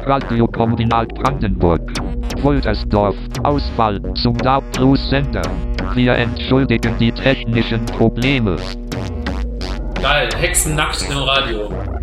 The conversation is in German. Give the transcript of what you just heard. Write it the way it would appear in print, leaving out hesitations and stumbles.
Radiokombinat Brandenburg. Woltersdorf. Ausfall zum DAB Plus Sender. Wir entschuldigen die technischen Probleme. Geil, Hexennacht im Radio.